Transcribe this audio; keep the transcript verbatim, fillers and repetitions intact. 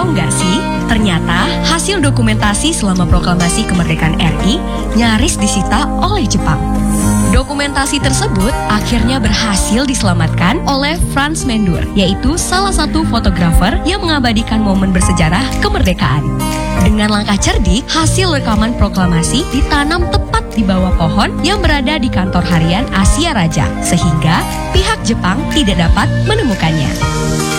Tahu nggak sih, ternyata hasil dokumentasi selama proklamasi kemerdekaan R I nyaris disita oleh Jepang. Dokumentasi tersebut akhirnya berhasil diselamatkan oleh Franz Mendur, yaitu salah satu fotografer yang mengabadikan momen bersejarah kemerdekaan. Dengan langkah cerdik, hasil rekaman proklamasi ditanam tepat di bawah pohon yang berada di kantor harian Asia Raja, sehingga pihak Jepang tidak dapat menemukannya.